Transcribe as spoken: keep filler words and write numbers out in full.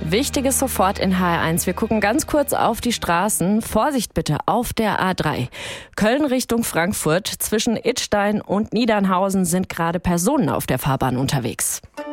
Wichtiges sofort in H R eins. Wir gucken ganz kurz auf die Straßen. Vorsicht bitte auf der A drei. Köln Richtung Frankfurt. Zwischen Idstein und Niedernhausen sind gerade Personen auf der Fahrbahn unterwegs.